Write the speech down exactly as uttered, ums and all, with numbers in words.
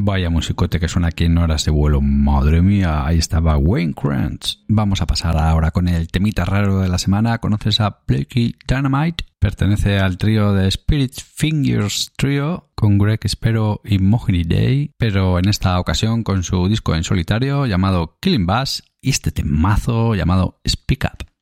Vaya musicote que suena aquí en Horas de Vuelo. Madre mía, ahí estaba Wayne Krantz. Vamos a pasar ahora con el temita raro de la semana. ¿Conoces a Blakey Dynamite? Pertenece al trío de Spirit Fingers Trio con Greg Spero y Mohini Day, pero en esta ocasión con su disco en solitario llamado Killing Bass y este temazo llamado Speak Up.